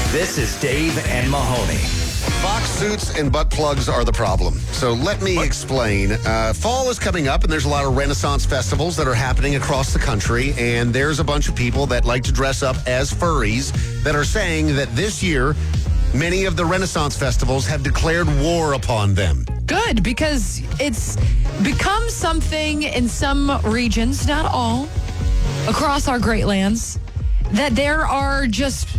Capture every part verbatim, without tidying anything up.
This is Dave and Mahoney. Fox suits and butt plugs are the problem. So let me explain. Uh, fall is coming up, and there's a lot of Renaissance festivals that are happening across the country. And there's a bunch of people that like to dress up as furries that are saying that this year, many of the Renaissance festivals have declared war upon them. Good, because it's become something in some regions, not all, across our great lands, that there are just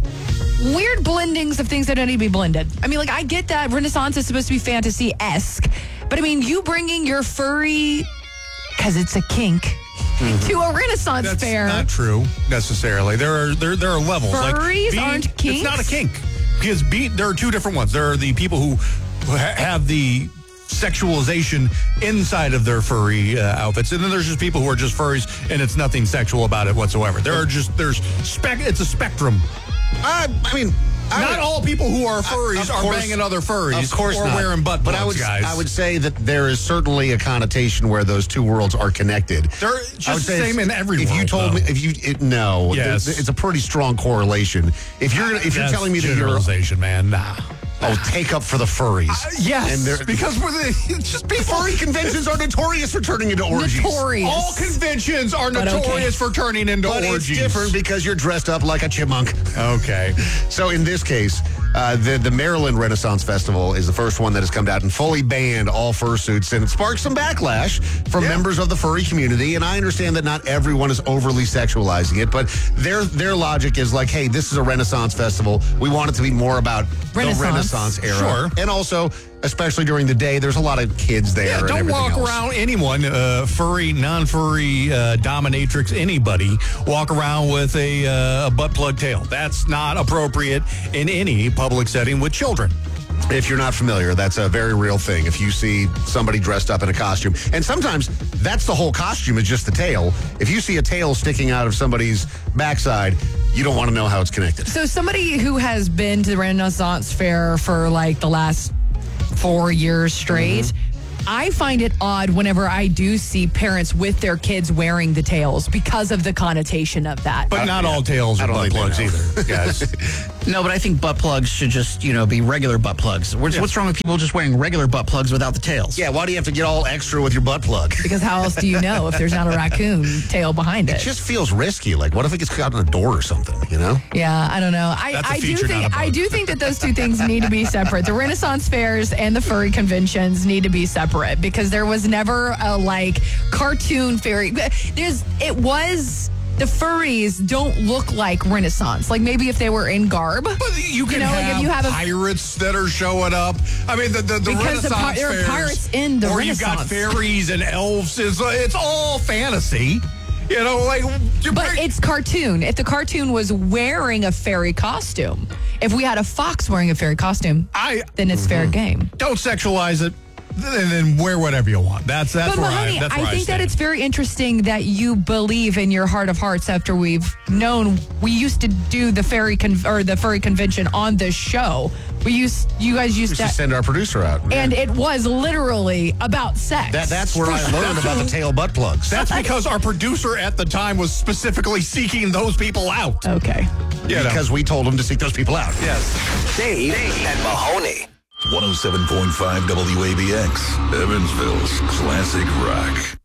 weird blendings of things that don't need to be blended. I mean, like, I get that Renaissance is supposed to be fantasy-esque, but I mean, you bringing your furry, because it's a kink, mm-hmm. to a Renaissance That's fair. That's not true necessarily. There are there there are levels. Furries like being, aren't kinks? It's not a kink. Because be, there are two different ones. There are the people who ha- have the sexualization inside of their furry uh, outfits, and then there's just people who are just furries and it's nothing sexual about it whatsoever. There are just there's spec. It's a spectrum. Uh, I mean, I not would, all people who are furries uh, are course, banging other furries. Of course or not. wearing butt but plugs, I would, guys. I would say that there is certainly a connotation where those two worlds are connected. They're just the same in every If world, you told though. me, if you it, no, Yes. th- it's a pretty strong correlation. If you're gonna, if you're That's telling me that you're generalization, man, nah. Oh, take up for the furries. Uh, yes, and because we're the, it's just people. furry conventions are notorious for turning into orgies. Notorious. All conventions are But notorious okay. for turning into But orgies. it's different because you're dressed up like a chipmunk. Okay. So in this case, uh, the, the Maryland Renaissance Festival is the first one that has come out and fully banned all fursuits, and it sparked some backlash from Yeah. members of the furry community. And I understand that not everyone is overly sexualizing it, but their their logic is like, hey, this is a Renaissance festival. We want it to be more about Renaissance. the Renaissance era. Sure. And also, especially during the day, there's a lot of kids there. Yeah, and don't everything walk else. around anyone, uh, furry, non-furry, uh, dominatrix, anybody, walk around with a, uh, a butt plug tail. That's not appropriate in any public setting with children. If you're not familiar, that's a very real thing. If you see somebody dressed up in a costume, and sometimes that's the whole costume is just the tail. If you see a tail sticking out of somebody's backside, you don't want to know how it's connected. So somebody who has been to the Renaissance Fair for like the last four years straight, mm-hmm. I find it odd whenever I do see parents with their kids wearing the tails because of the connotation of that. But not all tails I are don't butt think they plugs know. either, guys. No, but I think butt plugs should just, you know, be regular butt plugs. What's, Yeah. what's wrong with people just wearing regular butt plugs without the tails? Yeah, why do you have to get all extra with your butt plug? Because how else do you know if there's not a raccoon tail behind It it? just feels risky. Like, what if it gets caught in a door or something, you know? Yeah, I don't know. I, That's a I do feature, think not a I bug. do think that those two things need to be separate. The Renaissance fairs and the furry conventions need to be separate because there was never a like cartoon fairy. There's it was the furries don't look like Renaissance. Like maybe if they were in garb. But you can You know, like have, if you have a- pirates that are showing up. I mean, the, the, the Because the Renaissance pi- there are fairs, pirates in the or you've got Renaissance. fairies and elves. It's, uh, it's all fantasy. You know, like... you But bring- it's cartoon. If the cartoon was wearing a fairy costume, if we had a fox wearing a fairy costume, I then it's fair game. don't sexualize it, and then wear whatever you want. That's that's But where Mahoney, I, that's I where think that stand. it's very interesting that you believe in your heart of hearts after we've known we used to do the fairy con- or the furry convention on this show. We used you guys used We to should send our producer out. and it was literally about sex. That, that's where I learned about the tail butt plugs. That's because our producer at the time was specifically seeking those people out. okay. You know. because we told him to seek those people out. Yes. Dave and Mahoney. one oh seven point five W A B X, Evansville's classic rock.